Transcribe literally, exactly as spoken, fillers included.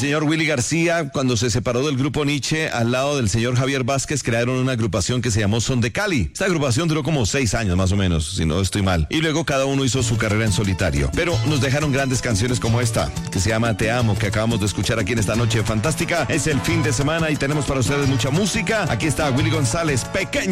señor Willy García, cuando se separó del grupo Nietzsche, al lado del señor Javier Vázquez, crearon una agrupación que se llamó Son de Cali. Esta agrupación duró como seis años más o menos, si no estoy mal. Y luego cada uno hizo su carrera en solitario. Pero nos dejaron grandes canciones como esta, que se llama Te Amo, que acabamos de escuchar aquí en esta noche fantástica. Es el fin de semana y tenemos para ustedes mucha música. Aquí está Willy González, Pequeño